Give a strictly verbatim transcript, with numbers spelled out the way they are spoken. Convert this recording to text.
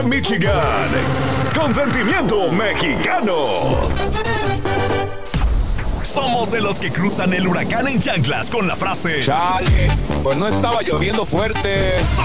Michigan, con sentimiento mexicano. Somos de los que cruzan el huracán en chanclas con la frase: chale, pues no estaba lloviendo fuerte.